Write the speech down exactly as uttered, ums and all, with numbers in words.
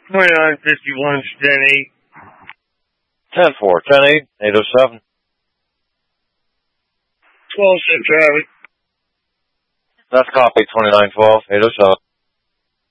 twenty-nine fifty-one, ten eight. ten four, ten eight, eight oh seven. twelve six, Charlie. That's copy, twenty-nine twelve, eight oh seven.